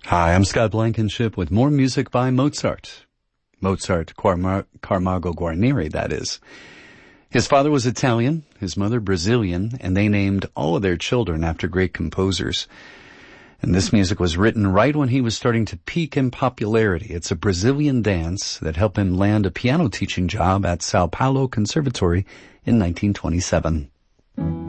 Hi, I'm Scott Blankenship with more music by Mozart. Mozart Camargo Guarneri, that is. His father was Italian, his mother Brazilian, and they named all of their children after great composers. And this music was written right when he was starting to peak in popularity. It's a Brazilian dance that helped him land a piano teaching job at Sao Paulo Conservatory in 1927.